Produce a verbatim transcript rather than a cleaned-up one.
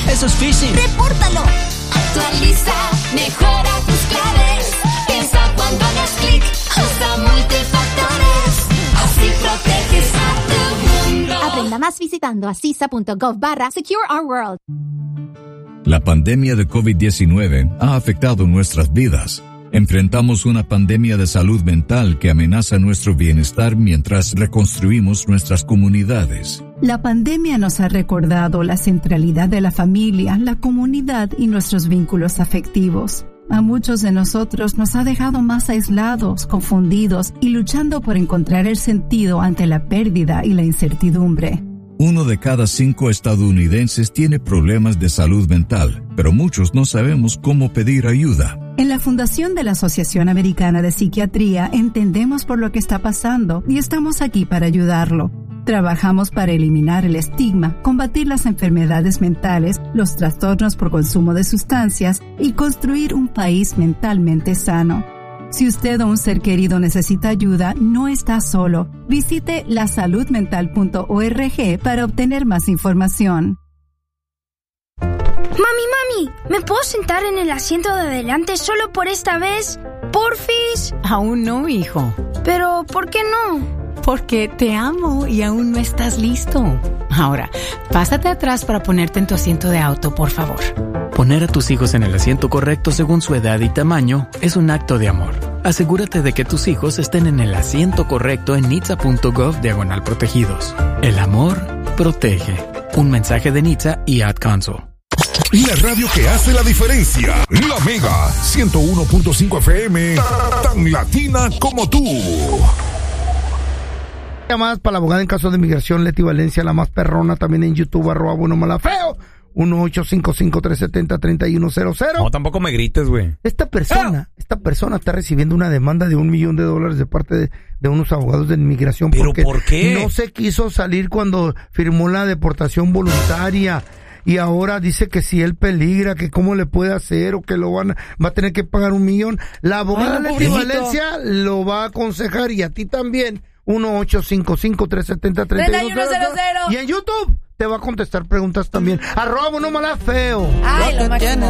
Eso es phishing. ¡Repórtalo! Actualiza, mejora tus claves. Piensa cuando hagas clic, usa multifactores. Así proteges a tu mundo. Aprenda más visitando asisa.gov barra Secure Our World. La pandemia de covid diecinueve ha afectado nuestras vidas. Enfrentamos una pandemia de salud mental que amenaza nuestro bienestar mientras reconstruimos nuestras comunidades. La pandemia nos ha recordado la centralidad de la familia, la comunidad y nuestros vínculos afectivos. A muchos de nosotros nos ha dejado más aislados, confundidos y luchando por encontrar el sentido ante la pérdida y la incertidumbre. Uno de cada cinco estadounidenses tiene problemas de salud mental, pero muchos no sabemos cómo pedir ayuda. En la Fundación de la Asociación Americana de Psiquiatría entendemos por lo que está pasando y estamos aquí para ayudarlo. Trabajamos para eliminar el estigma, combatir las enfermedades mentales, los trastornos por consumo de sustancias y construir un país mentalmente sano. Si usted o un ser querido necesita ayuda, no está solo. Visite la salud mental punto org para obtener más información. Mami, mami, ¿me puedo sentar en el asiento de adelante solo por esta vez? ¿Porfis? Aún no, hijo. ¿Pero por qué no? Porque te amo y aún no estás listo. Ahora, pásate atrás para ponerte en tu asiento de auto, por favor. Poner a tus hijos en el asiento correcto según su edad y tamaño es un acto de amor. Asegúrate de que tus hijos estén en el asiento correcto en nitsa.gov diagonal protegidos. El amor protege. Un mensaje de Nitsa y Ad Council. La radio que hace la diferencia. La Mega ciento uno punto cinco F M. Tan latina como tú. Llamadas para la abogada en caso de inmigración, Leti Valencia, la más perrona, también en YouTube, arroba bueno malafeo, uno ocho cinco cinco tres siete cero tres uno cero cero. No, tampoco me grites, güey. Esta persona, esta persona está recibiendo una demanda de un millón de dólares de parte de, de unos abogados de inmigración. ¿Pero porque por qué? No se quiso salir cuando firmó la deportación voluntaria. Y ahora dice que si él peligra, que cómo le puede hacer o que lo van a, va a tener que pagar un millón. La abogada Leti Valencia lo va a aconsejar y a ti también. uno ocho cinco cinco tres siete cero tres uno cero cero. Y en YouTube te va a contestar preguntas también. Arroba bueno malafeo. Ay, lo máximo.